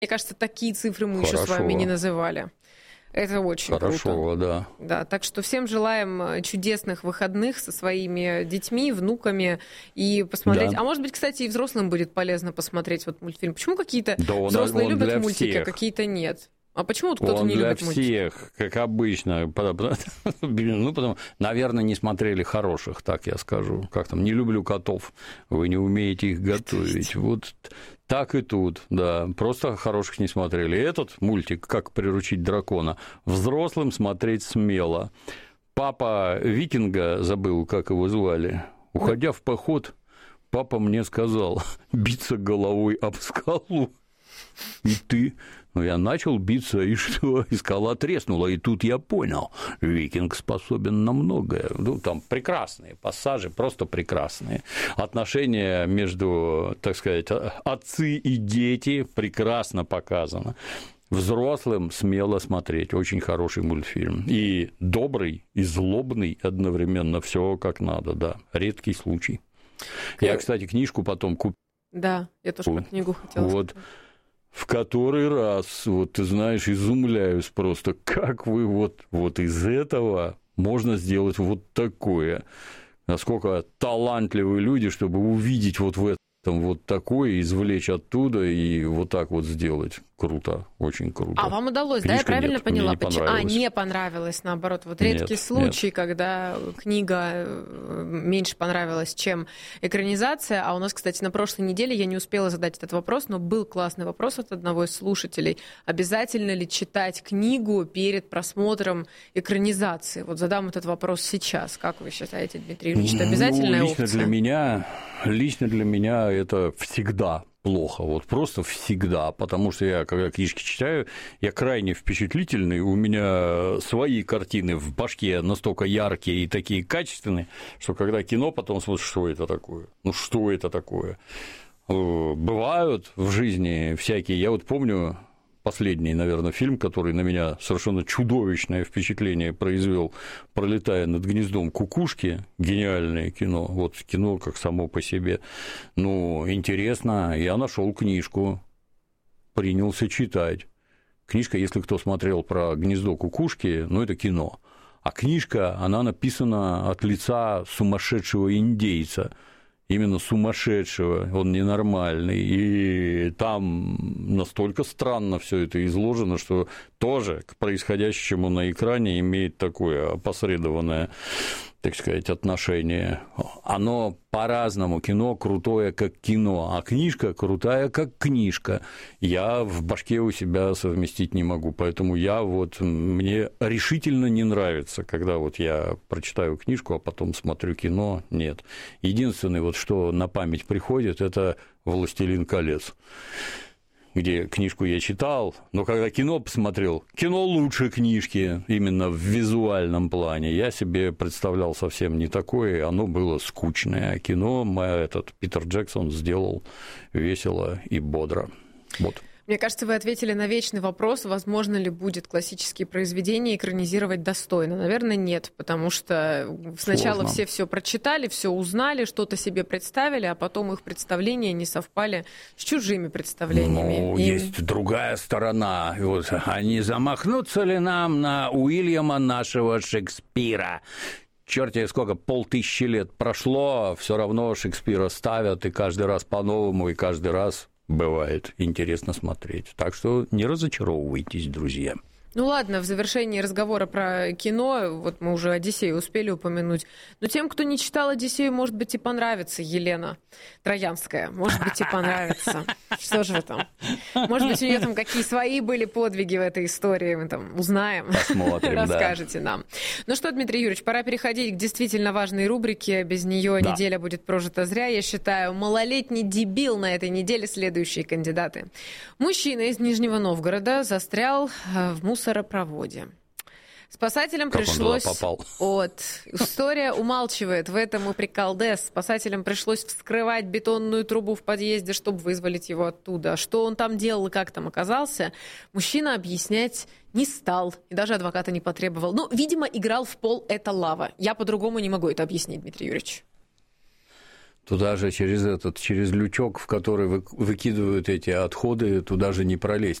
Мне кажется, такие цифры мы еще с вами не называли. Это очень круто. Да. Да, так что всем желаем чудесных выходных со своими детьми, внуками и посмотреть. Да. А может быть, кстати, и взрослым будет полезно посмотреть вот мультфильм. Почему какие-то взрослые любят мультики, а какие-то нет? А почему кто-то не любит мультики? Для всех, как обычно. Потому, наверное, не смотрели хороших, так я скажу. Как там, не люблю котов, вы не умеете их готовить. Вот так и тут, да. Просто хороших не смотрели. Этот мультик «Как приручить дракона» взрослым смотреть смело. Папа викинга, забыл, как его звали, уходя в поход, папа мне сказал биться головой об скалу. И ты... Ну, я начал биться, и что? И скала треснула, и тут я понял, викинг способен на многое. Ну, там прекрасные пассажи, просто прекрасные. Отношения между, так сказать, отцы и дети прекрасно показано. Взрослым смело смотреть, очень хороший мультфильм. И добрый, и злобный одновременно, все как надо, да. Редкий случай. Я, кстати, книжку потом купил. Да, я тоже про книгу хотела сказать. В который раз, вот ты знаешь, изумляюсь просто, как вы вот из этого можно сделать вот такое. Насколько талантливые люди, чтобы увидеть вот в этом вот такое, извлечь оттуда и вот так вот сделать. Круто, очень круто. А вам удалось, книжка, да? Я правильно нет, поняла? Не не понравилось, наоборот. Вот редкий случай, когда книга меньше понравилась, чем экранизация. А у нас, кстати, на прошлой неделе я не успела задать этот вопрос, но был классный вопрос от одного из слушателей. Обязательно ли читать книгу перед просмотром экранизации? Вот задам этот вопрос сейчас. Как вы считаете, Дмитрий Юрьевич, это обязательная опция? Лично для меня это всегда плохо, вот просто всегда, потому что я, когда книжки читаю, я крайне впечатлительный, у меня свои картины в башке настолько яркие и такие качественные, что когда кино потом смотришь, что это такое, ну что это такое. Бывают в жизни всякие, я вот помню последний, наверное, фильм, который на меня совершенно чудовищное впечатление произвел, «Пролетая над гнездом кукушки», гениальное кино, вот кино как само по себе, ну, интересно, я нашел книжку, принялся читать. Книжка, если кто смотрел про гнездо кукушки, ну, это кино, а книжка, она написана от лица сумасшедшего индейца, именно сумасшедшего, он ненормальный, и там настолько странно все это изложено, что тоже к происходящему на экране имеет такое опосредованное, так сказать, отношение. Оно по-разному, кино крутое как кино, а книжка крутая как книжка. Я в башке у себя совместить не могу, поэтому мне решительно не нравится, когда вот я прочитаю книжку, а потом смотрю кино, нет. Единственное, что на память приходит, это «Властелин колец», где книжку я читал, но когда кино посмотрел, кино лучше книжки именно в визуальном плане. Я себе представлял совсем не такое, оно было скучное. А кино Питер Джексон сделал весело и бодро. Вот. Мне кажется, вы ответили на вечный вопрос, возможно ли будет классические произведения экранизировать достойно. Наверное, нет, потому что сначала все прочитали, все узнали, что-то себе представили, а потом их представления не совпали с чужими представлениями. Есть другая сторона. А не замахнуться ли нам на Уильяма нашего Шекспира? Черт, сколько, 5000 лет прошло, все равно Шекспира ставят, и каждый раз по-новому, и каждый раз бывает интересно смотреть. Так что не разочаровывайтесь, друзья. Ну ладно, в завершении разговора про кино, вот мы уже «Одиссею» успели упомянуть, но тем, кто не читал «Одиссею», может быть, и понравится Елена Троянская, может быть, и понравится. Что же вы там? Может быть, у нее там какие свои были подвиги в этой истории, мы там узнаем, посмотрим, расскажете нам. Ну что, Дмитрий Юрьевич, пора переходить к действительно важной рубрике, без нее неделя будет прожита зря, я считаю. Малолетний дебил на этой неделе следующие кандидаты. Мужчина из Нижнего Новгорода застрял в мусоропроводе. Спасателям пришлось... История умалчивает, в этом и приколдес. Спасателям пришлось вскрывать бетонную трубу в подъезде, чтобы вызволить его оттуда. Что он там делал и как там оказался, мужчина объяснять не стал. И даже адвоката не потребовал. Ну, видимо, играл в пол «это лава». Я по-другому не могу это объяснить, Дмитрий Юрьевич. Туда же через лючок, в который выкидывают эти отходы, туда же не пролезть.